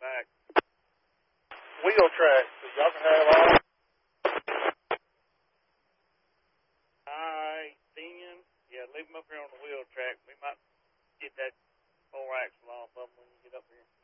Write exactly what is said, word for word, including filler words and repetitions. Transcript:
back. Wheel track, so y'all can have all. Alright, then, yeah, leave them up here on the wheel track. We might get that four axle off of them when you get up here.